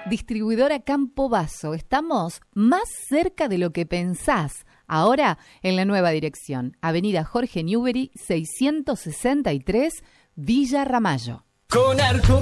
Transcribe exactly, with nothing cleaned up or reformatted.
Distribuidora Campo Basso. Estamos más cerca de lo que pensás. Ahora en la nueva dirección. Avenida Jorge Newbery, seiscientos sesenta y tres, Villa Ramallo. Con Arco